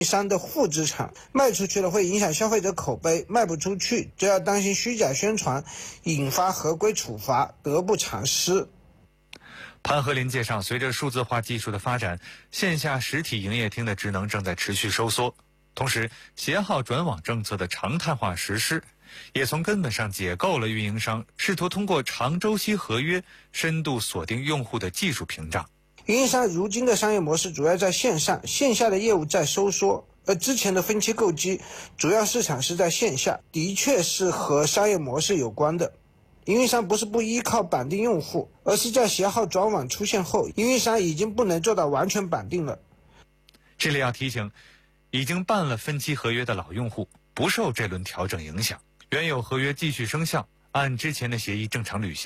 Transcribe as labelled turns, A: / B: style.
A: 商的负资产，卖出去了会影响消费者口碑，卖不出去就要当心虚假宣传引发合规处罚，得不偿失。
B: 潘和林介绍，随着数字化技术的发展，线下实体营业厅的职能正在持续收缩，同时携号转网政策的常态化实施，也从根本上解构了运营商试图通过长周期合约深度锁定用户的技术屏障。
A: 运营商如今的商业模式主要在线上，线下的业务在收缩，而之前的分期购机主要市场是在线下，的确是和商业模式有关的。运营商不是不依靠绑定用户，而是在携号转网出现后，运营商已经不能做到完全绑定了。
B: 这里要提醒，已经办了分期合约的老用户不受这轮调整影响，原有合约继续生效，按之前的协议正常履行。